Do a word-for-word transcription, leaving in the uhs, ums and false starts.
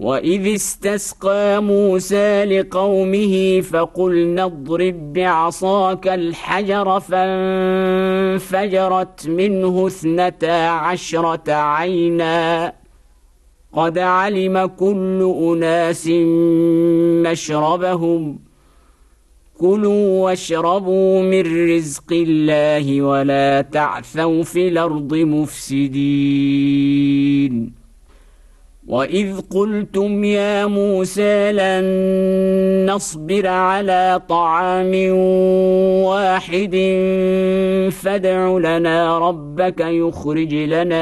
وإذ استسقى موسى لقومه فقلنا اضرب بعصاك الحجر فانفجرت منه اثنتا عشرة عينا قد علم كل أناس مشربهم كلوا واشربوا من رزق الله ولا تعثوا في الأرض مفسدين وإذ قلتم يا موسى لن نصبر على طعام واحد فادع لنا ربك يخرج لنا